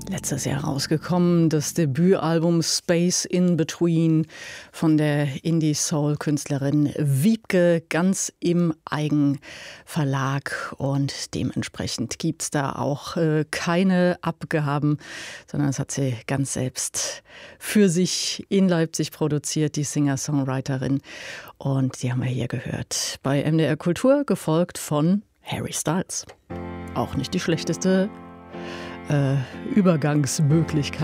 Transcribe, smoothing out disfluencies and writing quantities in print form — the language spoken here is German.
Letztes Jahr rausgekommen, das Debütalbum Space in Between von der Indie-Soul-Künstlerin Wiebke, ganz im Eigenverlag. Und dementsprechend gibt es da auch keine Abgaben, sondern das hat sie ganz selbst für sich in Leipzig produziert, die Singer-Songwriterin. Und die haben wir hier gehört bei MDR Kultur, gefolgt von Harry Styles. Auch nicht die schlechteste Übergangsmöglichkeit.